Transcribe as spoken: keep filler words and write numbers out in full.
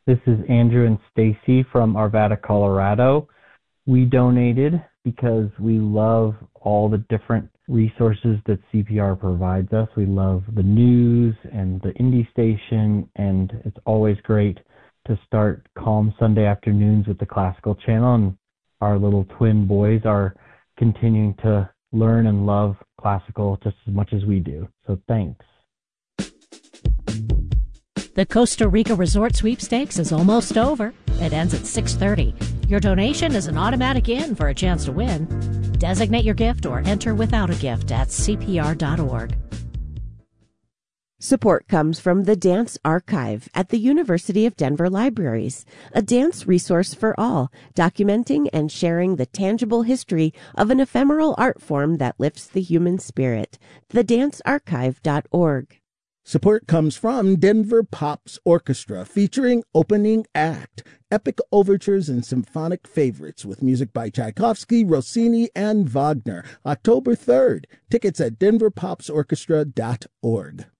This is Andrew and Stacy from Arvada, Colorado. We donated because we love all the different resources that C P R provides us. We love the news and the indie station, and it's always great to start calm Sunday afternoons with the classical channel, and our little twin boys are continuing to learn and love classical just as much as we do. So thanks. The Costa Rica Resort Sweepstakes is almost over. It ends at six thirty. Your donation is an automatic in for a chance to win. Designate your gift or enter without a gift at C P R dot org. Support comes from the Dance Archive at the University of Denver Libraries, a dance resource for all, documenting and sharing the tangible history of an ephemeral art form that lifts the human spirit. the dance archive dot org. Support comes from Denver Pops Orchestra, featuring Opening Act, epic overtures and symphonic favorites with music by Tchaikovsky, Rossini, and Wagner. October third. Tickets at denver pops orchestra dot org.